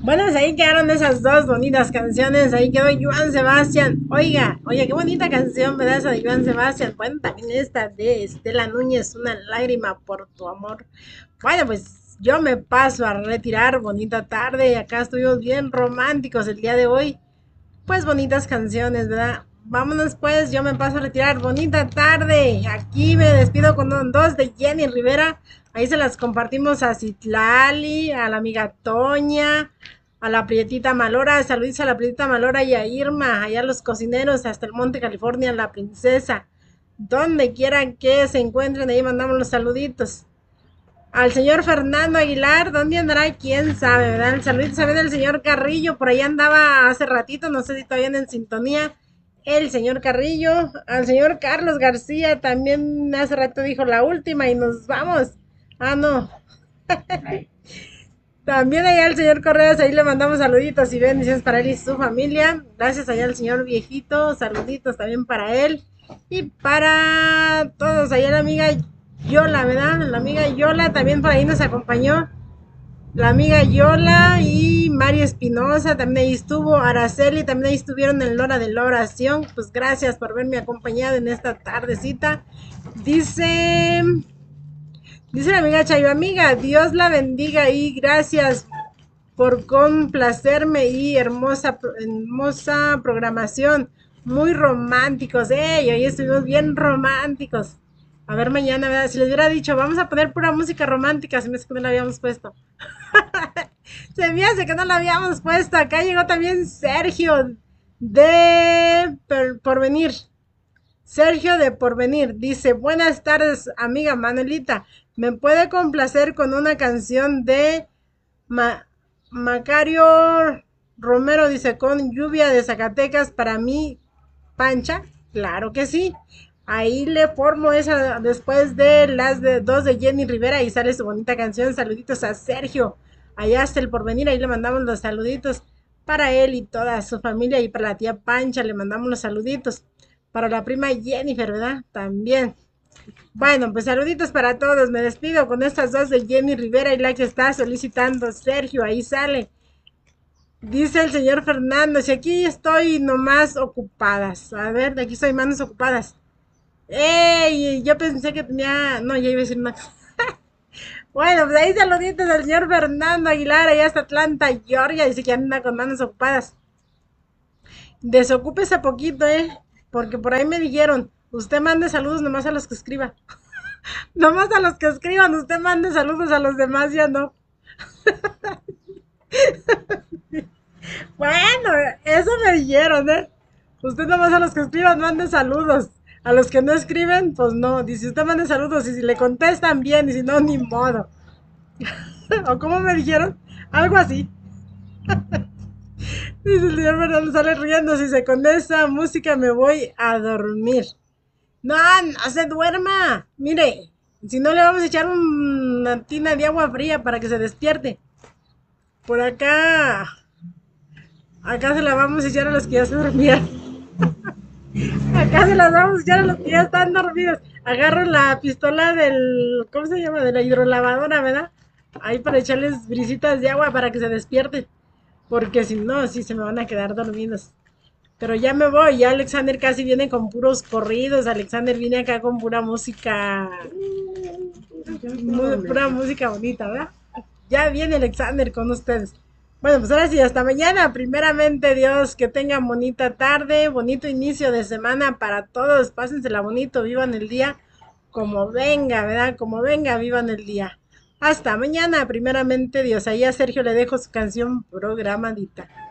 Bueno, pues ahí quedaron esas dos bonitas canciones. Ahí quedó Joan Sebastián. Oiga, qué bonita canción, ¿verdad? Esa de Joan Sebastián. Bueno, también esta de Estela Núñez, Una lágrima por tu amor. Bueno, pues yo me paso a retirar. Bonita tarde. Acá estuvimos bien románticos el día de hoy. Pues bonitas canciones, ¿verdad? Vámonos pues, yo me paso a retirar. Bonita tarde. Aquí me despido con dos de Jenny Rivera. Ahí se las compartimos a Citlali, a la amiga Toña, a la Prietita Malora. Saludos a la Prietita Malora y a Irma, allá a los cocineros, hasta el Monte California, la princesa. Donde quieran que se encuentren, ahí mandamos los saluditos. Al señor Fernando Aguilar, ¿dónde andará? ¿Quién sabe, verdad? El saludito también del señor Carrillo, por ahí andaba hace ratito, no sé si todavía en sintonía. El señor Carrillo, al señor Carlos García, también hace rato dijo la última y nos vamos. Ah, no. También allá al señor Correas, ahí le mandamos saluditos y bendiciones para él y su familia. Gracias allá al señor viejito, saluditos también para él. Y para todos, allá la amiga Yola, ¿verdad? La amiga Yola también por ahí nos acompañó. La amiga Yola y Mario Espinosa también ahí estuvo. Araceli también ahí estuvieron en la hora de la oración. Pues gracias por verme acompañado en esta tardecita. Dice Dice la amiga Chayo, amiga, Dios la bendiga y gracias por complacerme y hermosa programación. Muy románticos, y hoy estuvimos bien románticos. A ver mañana, ¿verdad? Si les hubiera dicho, vamos a poner pura música romántica, se me hace que no la habíamos puesto. Se me hace que no la habíamos puesto. Acá llegó también Sergio de Porvenir. Sergio de Porvenir dice, buenas tardes, amiga Manuelita. ¿Me puede complacer con una canción de Ma Macario Romero? Dice, con lluvia de Zacatecas para mí, Pancha. Claro que sí. Ahí le formo esa después de las de dos de Jenny Rivera y sale su bonita canción. Saluditos a Sergio. Allá hasta el porvenir, ahí le mandamos los saluditos para él y toda su familia y para la tía Pancha le mandamos los saluditos. Para la prima Jennifer, ¿verdad? También. Bueno, pues saluditos para todos. Me despido con estas dos de Jenny Rivera y la que está solicitando Sergio. Ahí sale. Dice el señor Fernando, si aquí estoy nomás ocupadas. A ver, de aquí estoy manos ocupadas. ¡Ey! Yo pensé que tenía... No, ya iba a decir una... Bueno, pues ahí saluditos al señor Fernando Aguilar, allá hasta Atlanta, Georgia. Dice que anda con manos ocupadas. Desocúpese poquito, porque por ahí me dijeron, usted mande saludos nomás a los que escriba. Nomás a los que escriban, usted mande saludos a los demás, ya no. Bueno, eso me dijeron, ¿eh? Usted nomás a los que escriban mande saludos. A los que no escriben, pues no. Dice usted mande saludos y si le contestan bien y si no, ni modo. ¿O cómo me dijeron? Algo así. Dice el señor Fernando sale riendo. Si se con esa música me voy a dormir. No, no se duerma. Mire, si no le vamos a echar una tina de agua fría para que se despierte. Por acá se la vamos a echar a los que ya se durmieron. Acá se las vamos a echar a los que ya están dormidos. Agarro la pistola del, ¿cómo se llama? De la hidrolavadora, ¿verdad? Ahí para echarles brisitas de agua para que se despierten. Porque si no, sí se me van a quedar dormidos. Pero ya me voy, ya Alexander casi viene con puros corridos. Alexander viene acá con pura música, pura música bonita, ¿verdad? Ya viene Alexander con ustedes. Bueno, pues ahora sí, hasta mañana. Primeramente, Dios, que tengan bonita tarde, bonito inicio de semana para todos. Pásensela bonito, vivan el día como venga, ¿verdad? Como venga, vivan el día. Hasta mañana, primeramente, Dios. Ahí a Sergio le dejo su canción programadita.